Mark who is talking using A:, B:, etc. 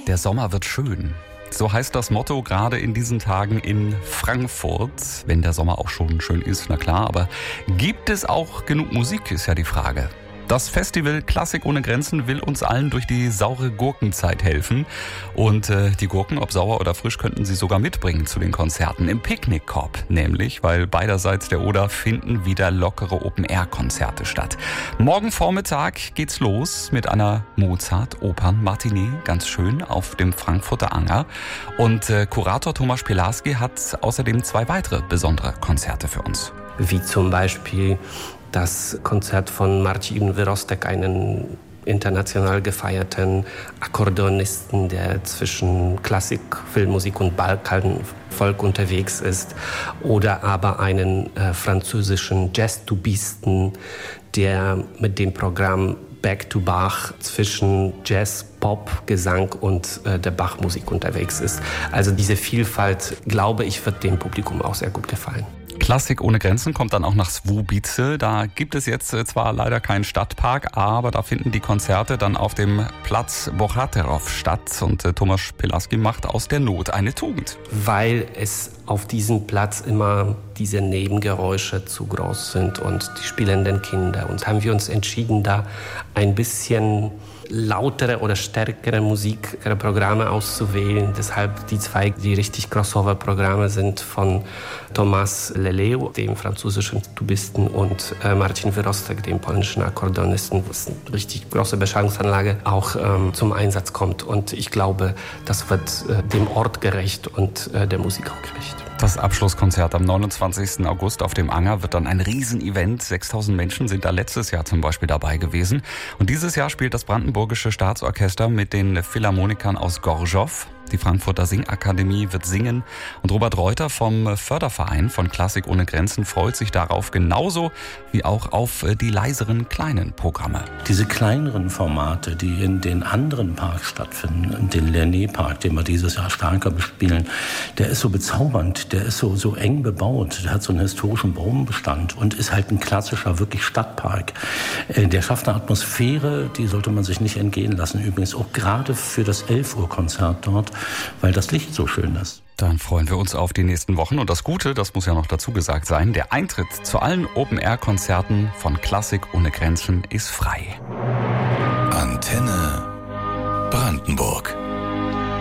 A: Der Sommer wird schön. So heißt das Motto gerade in diesen Tagen in Frankfurt. Wenn der Sommer auch schon schön ist, na klar. Aber gibt es auch genug Musik, ist ja die Frage. Das Festival Klassik ohne Grenzen will uns allen durch die saure Gurkenzeit helfen. Und die Gurken, ob sauer oder frisch, könnten Sie sogar mitbringen zu den Konzerten im Picknickkorb. Nämlich, weil beiderseits der Oder finden wieder lockere Open-Air-Konzerte statt. Morgen Vormittag geht's los mit einer Mozart-Opern-Matinee, ganz schön, auf dem Frankfurter Anger. Und Kurator Tomasz Pilarski hat außerdem 2 weitere besondere Konzerte für uns.
B: Wie zum Beispiel das Konzert von Marcin Wyrostek, einen international gefeierten Akkordeonisten, der zwischen Klassik, Filmmusik und Balkanvolk unterwegs ist. Oder aber einen französischen Jazz-Tubisten, der mit dem Programm Back to Bach zwischen Jazz, Pop, Gesang und der Bach-Musik unterwegs ist. Also diese Vielfalt, glaube ich, wird dem Publikum auch sehr gut gefallen.
A: Klassik ohne Grenzen kommt dann auch nach Słubice. Da gibt es jetzt zwar leider keinen Stadtpark, aber da finden die Konzerte dann auf dem Platz Bohaterov statt. Und Tomasz Pilarski macht aus der Not eine Tugend.
B: Weil es auf diesem Platz immer diese Nebengeräusche zu groß sind und die spielenden Kinder. Und haben wir uns entschieden, da ein bisschen lautere oder stärkere Musikprogramme auszuwählen. Deshalb die 2, die richtig Crossover-Programme sind von Thomas Leleu, dem französischen Tubisten, und Marcin Wyrostek, dem polnischen Akkordeonisten, wo es eine richtig große Beschallungsanlage auch zum Einsatz kommt. Und ich glaube, das wird dem Ort gerecht und der Musik auch gerecht.
A: Das Abschlusskonzert am 29. August auf dem Anger wird dann ein Riesenevent. 6.000 Menschen sind da letztes Jahr zum Beispiel dabei gewesen. Und dieses Jahr spielt das Brandenburgische Staatsorchester mit den Philharmonikern aus Gorzów. Die Frankfurter Singakademie wird singen. Und Robert Reuter vom Förderverein von Klassik ohne Grenzen freut sich darauf genauso wie auch auf die leiseren kleinen Programme.
C: Diese kleineren Formate, die in den anderen Parks stattfinden, den Lerné-Park, den wir dieses Jahr stärker bespielen, der ist so bezaubernd, der ist so eng bebaut, der hat so einen historischen Baumbestand und ist halt ein klassischer, wirklich Stadtpark. Der schafft eine Atmosphäre, die sollte man sich nicht entgehen lassen. Übrigens auch gerade für das 11 Uhr Konzert dort, weil das Licht so schön ist.
A: Dann freuen wir uns auf die nächsten Wochen. Und das Gute, das muss ja noch dazu gesagt sein, der Eintritt zu allen Open-Air-Konzerten von Klassik ohne Grenzen ist frei.
D: Antenne Brandenburg.